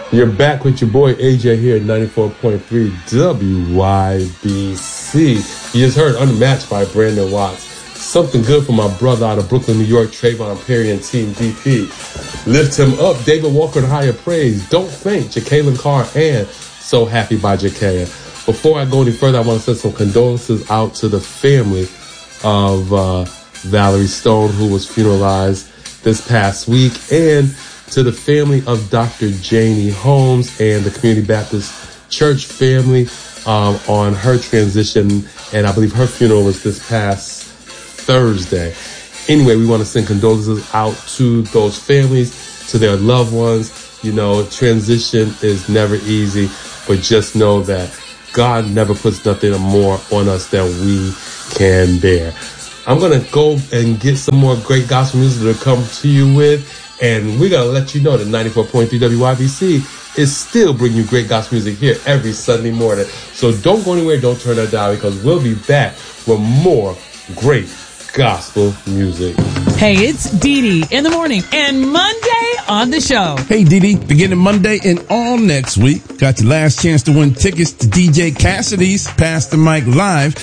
You're back with your boy AJ here at 94.3 WYBC. You just heard Unmatched by Brandon Watts. Something good for my brother out of Brooklyn, New York, Trayvon Perry and Team DP. Lift Him Up, David Walker and Higher Praise. Don't Faint, Jacqueline Carr and So Happy by Jacqueline. Before I go any further, I want to send some condolences out to the family of Valerie Stone, who was funeralized this past week, and to the family of Dr. Janie Holmes and the Community Baptist Church family on her transition, and I believe her funeral was this past Thursday. Anyway, we want to send condolences out to those families, to their loved ones. You know, transition is never easy, but just know that God never puts nothing more on us than we can bear. I'm going to go and get some more great gospel music to come to you with. And we're going to let you know that 94.3 WYBC is still bringing you great gospel music here every Sunday morning. So don't go anywhere. Don't turn that dial, because we'll be back with more great gospel music. Hey, it's Dee Dee in the morning and Monday on the show. Hey, Dee Dee, beginning Monday and all next week, got your last chance to win tickets to DJ Cassidy's Pastor Mike Live